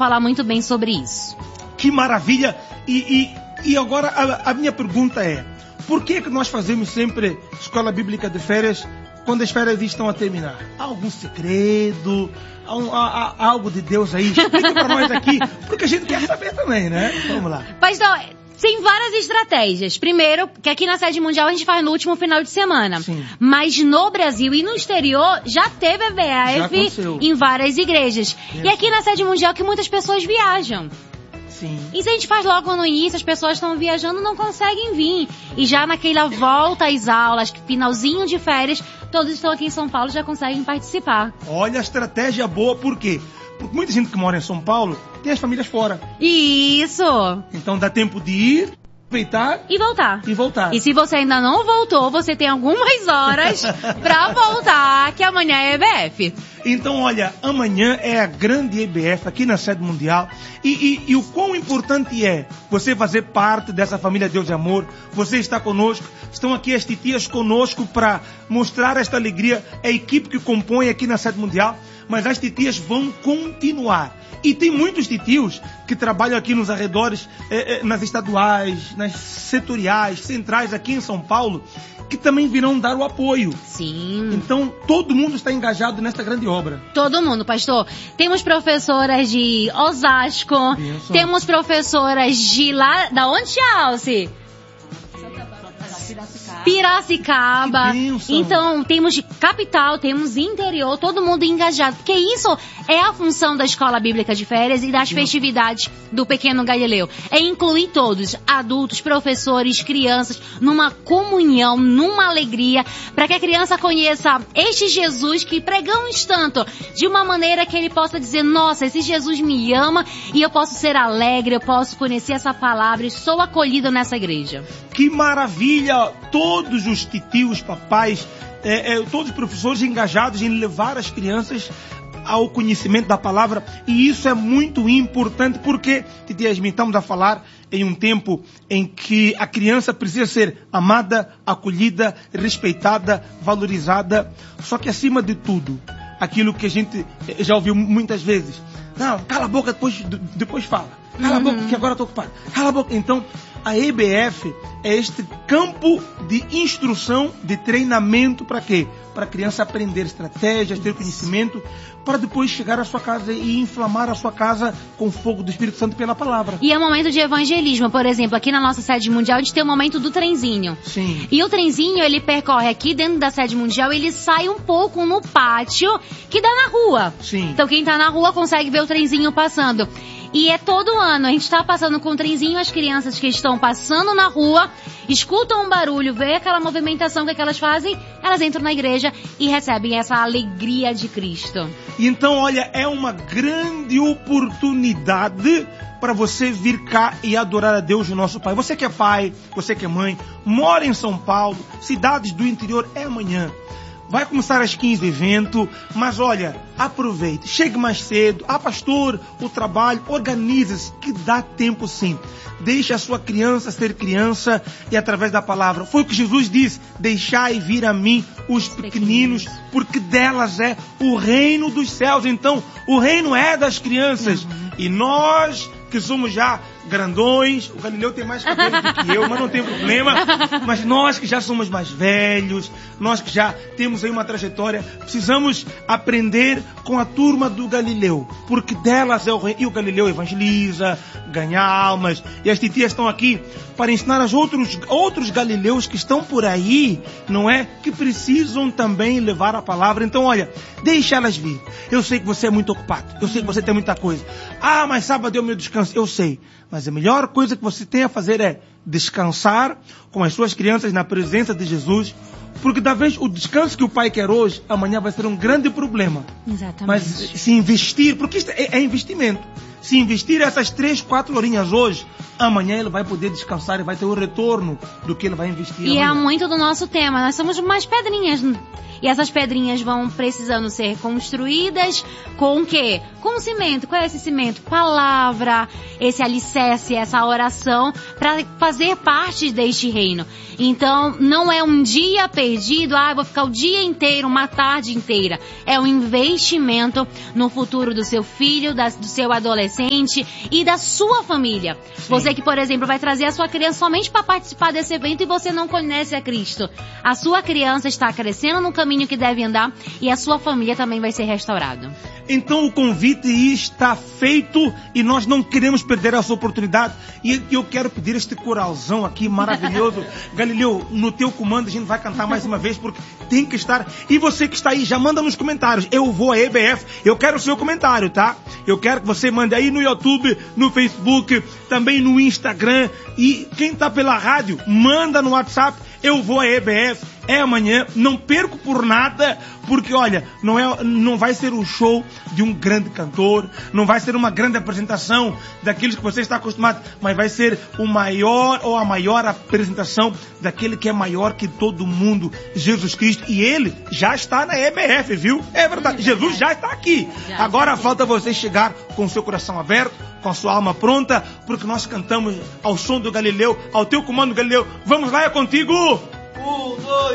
falar muito bem sobre isso. Que maravilha! E agora a minha pergunta é, por que nós fazemos sempre escola bíblica de férias quando as férias estão a terminar? Há algum segredo? Há algo de Deus aí? Explica para nós aqui, porque a gente quer saber também, né? Vamos lá. Pastor, tem várias estratégias. Primeiro, que aqui na Sede Mundial a gente faz no último final de semana. Sim. Mas no Brasil e no exterior já teve EBF em várias igrejas. E aqui na Sede Mundial que muitas pessoas viajam. Sim. E se a gente faz logo no início, as pessoas estão viajando, não conseguem vir. E já naquela volta às aulas, finalzinho de férias, todos estão aqui em São Paulo e já conseguem participar. Olha a estratégia boa, por quê? Porque muita gente que mora em São Paulo tem as famílias fora. Isso! Então dá tempo de ir, aproveitar e voltar. E se você ainda não voltou, você tem algumas horas pra voltar, que amanhã é EBF. Então, olha, amanhã é a grande EBF aqui na Sede Mundial. E o quão importante é você fazer parte dessa família Deus e Amor. Você está conosco. Estão aqui as titias conosco para mostrar esta alegria. É a equipe que compõe aqui na Sede Mundial. Mas as titias vão continuar. E tem muitos titios que trabalham aqui nos arredores, nas estaduais, nas setoriais, centrais aqui em São Paulo, que também virão dar o apoio. Sim. Então, todo mundo está engajado nesta grande obra. Todo mundo, pastor. Temos professoras de Osasco, temos professoras de lá... Da onde, Chelsea? Piracicaba. Então, temos de capital, temos interior, todo mundo engajado. Porque isso é a função da Escola Bíblica de Férias e das festividades do Pequeno Galileu. É incluir todos, adultos, professores, crianças, numa comunhão, numa alegria, para que a criança conheça este Jesus que pregamos tanto, de uma maneira que ele possa dizer, nossa, esse Jesus me ama e eu posso ser alegre, eu posso conhecer essa palavra e sou acolhido nessa igreja. Que maravilha! Todos os titios, papais, todos os professores engajados em levar as crianças ao conhecimento da palavra. E isso é muito importante porque, titia Yasmin, estamos a falar em um tempo em que a criança precisa ser amada, acolhida, respeitada, valorizada. Só que acima de tudo, aquilo que a gente já ouviu muitas vezes. Não, cala a boca, depois fala. Cala a boca, que agora estou ocupado. Cala a boca. Então, a EBF é este campo de instrução, de treinamento para quê? Para a criança aprender estratégias, ter conhecimento, para depois chegar à sua casa e inflamar a sua casa com o fogo do Espírito Santo pela palavra. E é um momento de evangelismo. Por exemplo, aqui na nossa Sede Mundial, a gente tem o momento do trenzinho. Sim. E o trenzinho, ele percorre aqui dentro da Sede Mundial, ele sai um pouco no pátio que dá na rua. Sim. Então quem tá na rua consegue ver o trenzinho passando. E é todo ano, a gente está passando com o trenzinho, as crianças que estão passando na rua, escutam um barulho, vê aquela movimentação que elas fazem, elas entram na igreja e recebem essa alegria de Cristo. Então, olha, é uma grande oportunidade para você vir cá e adorar a Deus, o nosso Pai. Você que é pai, você que é mãe, mora em São Paulo, cidades do interior, é amanhã. Vai começar às 15 o evento, mas olha, aproveite, chegue mais cedo. Ah, pastor, o trabalho, organize-se, que dá tempo sim. Deixe a sua criança ser criança e através da palavra. Foi o que Jesus disse, deixai vir a mim os pequeninos, porque delas é o reino dos céus. Então, o reino é das crianças. E nós que somos já grandões, o Galileu tem mais cabelo do que eu, mas não tem problema. Mas nós que já somos mais velhos, nós que já temos aí uma trajetória, precisamos aprender com a turma do Galileu, porque delas é o reino. E o Galileu evangeliza, ganha almas, e as titias estão aqui para ensinar aos outros Galileus que estão por aí, não é? Que precisam também levar a palavra. Então, olha, deixa elas vir. Eu sei que você é muito ocupado, eu sei que você tem muita coisa. Ah, mas sábado é o meu descanso, eu sei. Mas a melhor coisa que você tem a fazer é descansar com as suas crianças na presença de Jesus, porque talvez o descanso que o pai quer hoje, amanhã vai ser um grande problema. Exatamente. Mas se investir, porque isso é investimento. Se investir essas 3, 4 horinhas hoje, amanhã ele vai poder descansar e vai ter o retorno do que ele vai investir. E amanhã. é muito do nosso tema. Nós somos umas pedrinhas. E essas pedrinhas vão precisando ser construídas com o quê? Com cimento. Qual é esse cimento? Palavra, esse alicerce, essa oração, para fazer parte deste reino. Então, não é um dia perdido, eu vou ficar o dia inteiro, uma tarde inteira. É um investimento no futuro do seu filho, do seu adolescente e da sua família. Sim. Você que, por exemplo, vai trazer a sua criança somente para participar desse evento e você não conhece a Cristo. A sua criança está crescendo no caminho que deve andar e a sua família também vai ser restaurada. Então o convite está feito e nós não queremos perder essa oportunidade. E eu quero pedir este coralzão aqui maravilhoso. Galileu, no teu comando a gente vai cantar mais uma vez porque tem que estar. E você que está aí, já manda nos comentários. Eu vou à EBF, eu quero o seu comentário, tá? Eu quero que você mande aí no YouTube, no Facebook, também no Instagram. E quem está pela rádio, manda no WhatsApp. Eu vou à EBF, é amanhã, não perco por nada, porque olha, não vai ser um show de um grande cantor, não vai ser uma grande apresentação daqueles que você está acostumado, mas vai ser o maior ou a maior apresentação daquele que é maior que todo mundo, Jesus Cristo, e ele já está na EBF, viu? É verdade, Jesus já está aqui. Agora falta você chegar com o seu coração aberto, com a sua alma pronta, porque nós cantamos ao som do Galileu, ao teu comando, Galileu. Vamos lá, é contigo!